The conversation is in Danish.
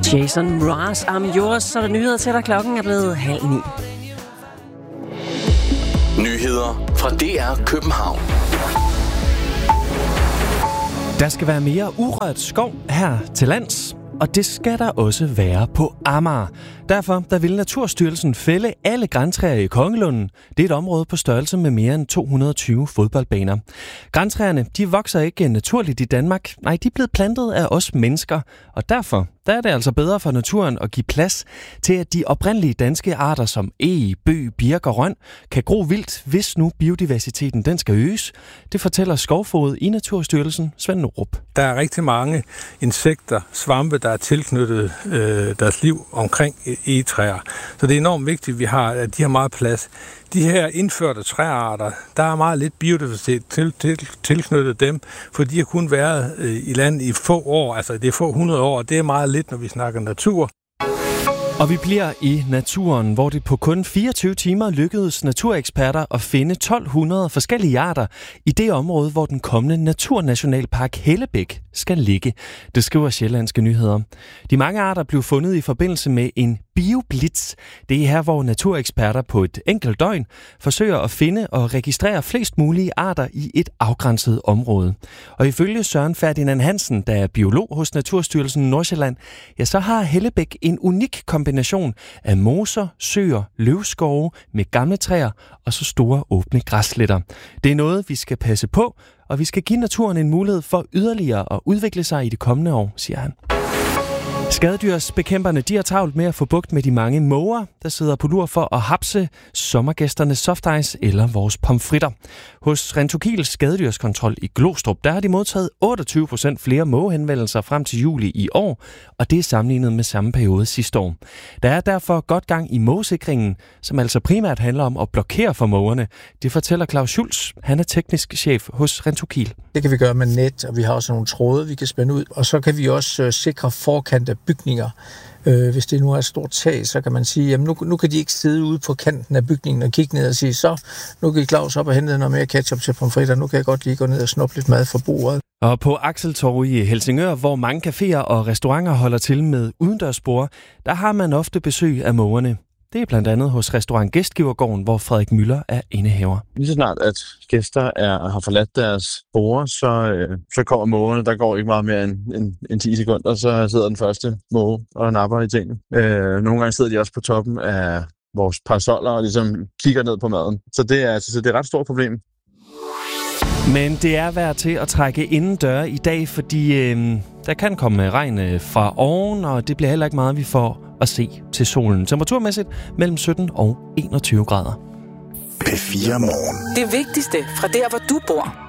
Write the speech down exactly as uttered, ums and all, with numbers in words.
Jason Mraz, I'm yours, så er der nyheder til dig. Klokken er blevet halv ni. Nyheder fra D R København. Der skal være mere urørt skov her til lands, og det skal der også være på Amager. Derfor der vil Naturstyrelsen fælde alle grantræer i Kongelunden. Det er et område på størrelse med mere end to hundrede og tyve fodboldbaner. Grantræerne de vokser ikke naturligt i Danmark. Nej, de er blevet plantet af os mennesker, og derfor der er det altså bedre for naturen at give plads til, at de oprindelige danske arter som eg, bøg, birk og røn kan gro vildt, hvis nu biodiversiteten den skal øges. Det fortæller skovfoged i Naturstyrelsen, Svend Norup. Der er rigtig mange insekter, svampe, der er tilknyttet øh, deres liv omkring egetræer. Så det er enormt vigtigt, at vi har, at de har meget plads. De her indførte træarter, der er meget lidt biodiversitet til, til, tilknyttet dem, for de har kun været øh, i land i få år, altså det er få hundrede år, og det er meget lidt, når vi snakker natur. Og vi bliver i naturen, hvor det på kun fireogtyve timer lykkedes natureksperter at finde tolv hundrede forskellige arter i det område, hvor den kommende Naturnationalpark Hellebæk skal ligge. Det skriver Sjællandske Nyheder. De mange arter blev fundet i forbindelse med en bioblitz. Det er her, hvor natureksperter på et enkelt døgn forsøger at finde og registrere flest mulige arter i et afgrænset område. Og ifølge Søren Ferdinand Hansen, der er biolog hos Naturstyrelsen Nordsjælland, ja, så har Hellebæk en unik kombination af moser, søer, løvskove med gamle træer og så store åbne græssletter. Det er noget, vi skal passe på, og vi skal give naturen en mulighed for yderligere at udvikle sig i det kommende år, siger han. Skadedyrsbekæmperne de har travlt med at få bugt med de mange måger, der sidder på lur for at hapse sommergæsternes softice eller vores pomfritter. Hos Rentokils skadedyrskontrol i Glostrup, der har de modtaget otteogtyve procent flere mågehenvendelser frem til juli i år, og det er sammenlignet med samme periode sidste år. Der er derfor godt gang i mågesikringen, som altså primært handler om at blokere for mågerne. Det fortæller Claus Schulz. Han er teknisk chef hos Rentokil. Det kan vi gøre med net, og vi har også nogle tråde, vi kan spænde ud, og så kan vi også øh, sikre forkant af bygninger. Øh, hvis det nu er et stort tag, så kan man sige, jamen nu, nu kan de ikke sidde ude på kanten af bygningen og kigge ned og sige, så nu kan Claus op og hente noget mere ketchup til pomfritter, nu kan jeg godt lige gå ned og snuppe lidt mad fra bordet. Og på Axeltorv i Helsingør, hvor mange caféer og restauranter holder til med udendørsbord, der har man ofte besøg af mågerne. Det er blandt andet hos restaurant Gæstgivergården, hvor Frederik Møller er indehaver. Lige så snart, at gæster er, har forladt deres borde, så, øh, så kommer mågerne. Der går ikke meget mere end, end, end ti sekunder, så sidder den første måge og napper i tingene. Øh, nogle gange sidder de også på toppen af vores parasoller og ligesom kigger ned på maden. Så det er, så det er et ret stort problem. Men det er værd til at trække indendøre i dag, fordi øh, der kan komme regn fra oven, og det bliver heller ikke meget, vi får at se til solen. Temperaturmæssigt mellem sytten og enogtyve grader. P fire Morgen. Det vigtigste fra der, hvor du bor.